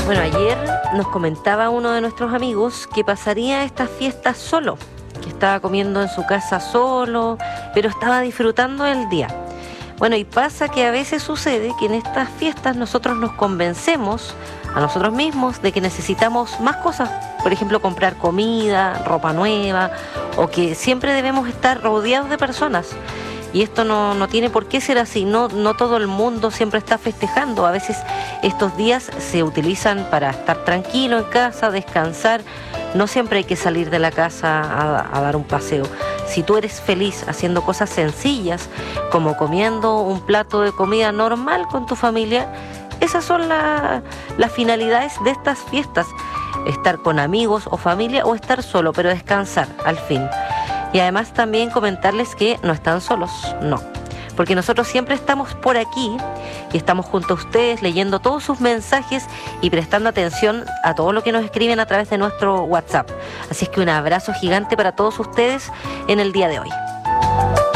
Bueno, ayer nos comentaba uno de nuestros amigos que pasaría estas fiestas solo, que estaba comiendo en su casa solo, pero estaba disfrutando del día. Bueno, y pasa que a veces sucede que en estas fiestas nosotros nos convencemos a nosotros mismos de que necesitamos más cosas, por ejemplo, comprar comida, ropa nueva, o que siempre debemos estar rodeados de personas. Y esto no tiene por qué ser así, no todo el mundo siempre está festejando, a veces estos días se utilizan para estar tranquilo en casa, descansar, no siempre hay que salir de la casa a dar un paseo. Si tú eres feliz haciendo cosas sencillas, como comiendo un plato de comida normal con tu familia, esas son las finalidades de estas fiestas, estar con amigos o familia o estar solo, pero descansar al fin. Y además también comentarles que no están solos, no, porque nosotros siempre estamos por aquí y estamos junto a ustedes leyendo todos sus mensajes y prestando atención a todo lo que nos escriben a través de nuestro WhatsApp. Así es que un abrazo gigante para todos ustedes en el día de hoy.